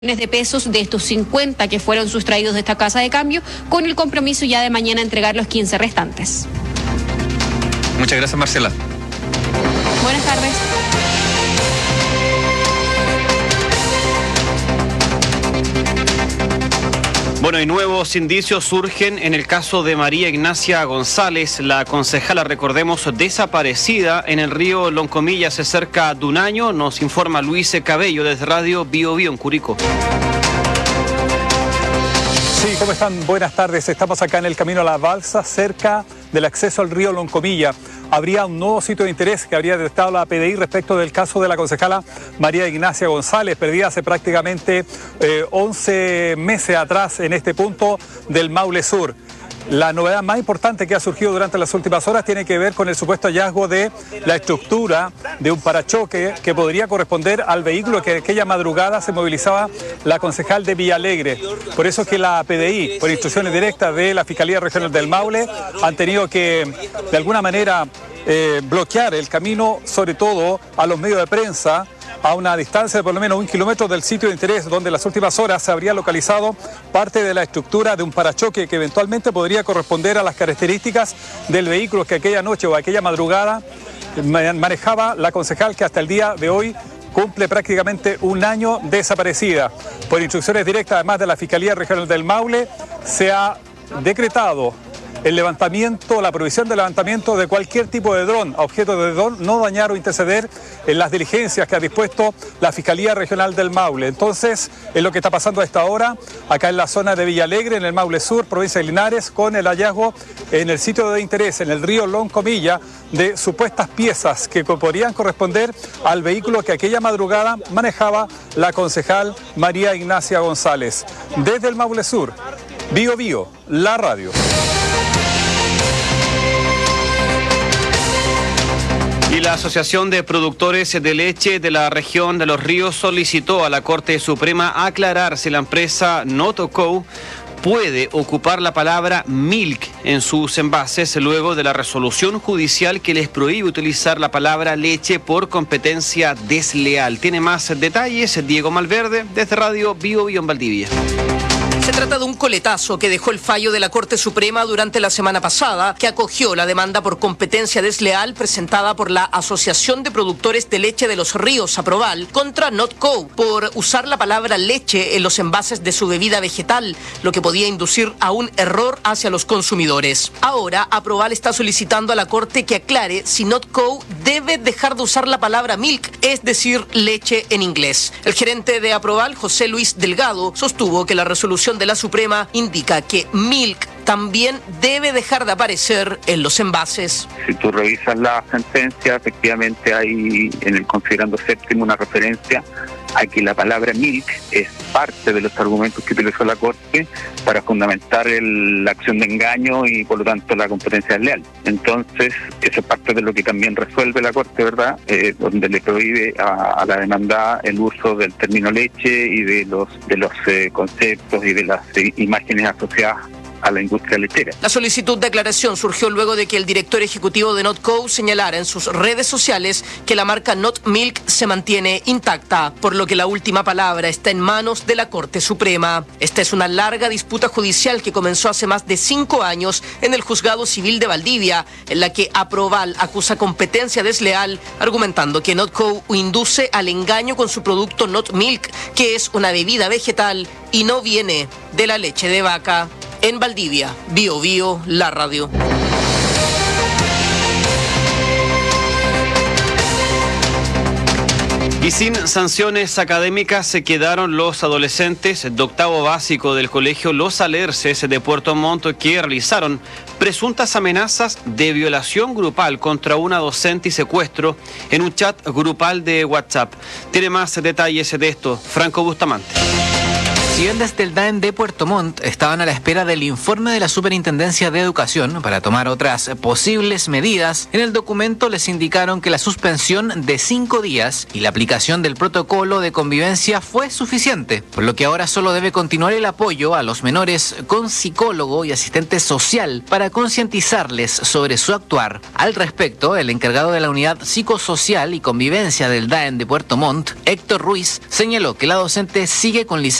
De pesos de estos 50 que fueron sustraídos de esta casa de cambio, con el compromiso ya de mañana entregar los 15 restantes. Muchas gracias, Marcela. Buenas tardes. Bueno, y nuevos indicios surgen en el caso de María Ignacia González, la concejala, recordemos, desaparecida en el río Loncomilla hace cerca de un año. Nos informa Luis Cabello desde Radio Bio Bio en Curicó. Sí, ¿cómo están? Buenas tardes. Estamos acá en el camino a la balsa, cerca del acceso al río Loncomilla. Habría un nuevo sitio de interés que habría detectado la PDI respecto del caso de la concejala María Ignacia González, perdida hace prácticamente 11 meses atrás en este punto del Maule Sur. La novedad más importante que ha surgido durante las últimas horas tiene que ver con el supuesto hallazgo de la estructura de un parachoque que podría corresponder al vehículo que aquella madrugada se movilizaba la concejal de Villalegre. Por eso es que la PDI, por instrucciones directas de la Fiscalía Regional del Maule, han tenido que de alguna manera bloquear el camino, sobre todo a los medios de prensa, a una distancia de por lo menos 1 kilómetro del sitio de interés, donde en las últimas horas se habría localizado parte de la estructura de un parachoque que eventualmente podría corresponder a las características del vehículo que aquella noche o aquella madrugada manejaba la concejal, que hasta el día de hoy cumple prácticamente un año desaparecida. Por instrucciones directas, además de la Fiscalía Regional del Maule, se ha decretado el levantamiento, la prohibición de levantamiento de cualquier tipo de dron, objeto de dron, no dañar o interceder en las diligencias que ha dispuesto la Fiscalía Regional del Maule. Entonces, es lo que está pasando a esta hora, acá en la zona de Villalegre, en el Maule Sur, provincia de Linares, con el hallazgo en el sitio de interés, en el río Loncomilla, de supuestas piezas que podrían corresponder al vehículo que aquella madrugada manejaba la concejal María Ignacia González. Desde el Maule Sur, Bio Bio, la radio. Y la Asociación de Productores de Leche de la región de Los Ríos solicitó a la Corte Suprema aclarar si la empresa Notco puede ocupar la palabra milk en sus envases luego de la resolución judicial que les prohíbe utilizar la palabra leche por competencia desleal. Tiene más detalles Diego Malverde desde Radio Bio Bio en Valdivia. Se trata de un coletazo que dejó el fallo de la Corte Suprema durante la semana pasada, que acogió la demanda por competencia desleal presentada por la Asociación de Productores de Leche de los Ríos, Aproval, contra Notco por usar la palabra leche en los envases de su bebida vegetal, lo que podía inducir a un error hacia los consumidores. Ahora, Aproval está solicitando a la Corte que aclare si Notco debe dejar de usar la palabra milk, es decir, leche en inglés. El gerente de Aproval, José Luis Delgado, sostuvo que la resolución de la Suprema indica que milk también debe dejar de aparecer en los envases. Si tú revisas la sentencia, efectivamente hay en el considerando séptimo una referencia a que la palabra milk es parte de los argumentos que utilizó la Corte para fundamentar la acción de engaño y por lo tanto la competencia desleal. Entonces, eso es parte de lo que también resuelve la Corte, ¿verdad? Donde le prohíbe a la demandada el uso del término leche y de los conceptos y de las imágenes asociadas a la industria lechera. La solicitud de aclaración surgió luego de que el director ejecutivo de Notco señalara en sus redes sociales que la marca Not Milk se mantiene intacta, por lo que la última palabra está en manos de la Corte Suprema. Esta es una larga disputa judicial que comenzó hace más de 5 años en el Juzgado Civil de Valdivia, en la que Aproval acusa competencia desleal, argumentando que Notco induce al engaño con su producto Not Milk, que es una bebida vegetal y no viene de la leche de vaca. En Valdivia, Bio Bio, la radio. Y sin sanciones académicas se quedaron los adolescentes de octavo básico del colegio Los Alerces de Puerto Montt que realizaron presuntas amenazas de violación grupal contra una docente y secuestro en un chat grupal de WhatsApp. Tiene más detalles de esto Franco Bustamante. Si bien desde el DAEN de Puerto Montt estaban a la espera del informe de la Superintendencia de Educación para tomar otras posibles medidas, en el documento les indicaron que la suspensión de 5 días y la aplicación del protocolo de convivencia fue suficiente, por lo que ahora solo debe continuar el apoyo a los menores con psicólogo y asistente social para concientizarles sobre su actuar. Al respecto, el encargado de la unidad psicosocial y convivencia del DAEN de Puerto Montt, Héctor Ruiz, señaló que la docente sigue con licencia